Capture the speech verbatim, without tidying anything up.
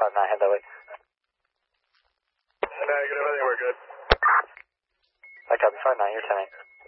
five nine, head that way. Negative, I think we're good. I copy five nine, you're ten eight.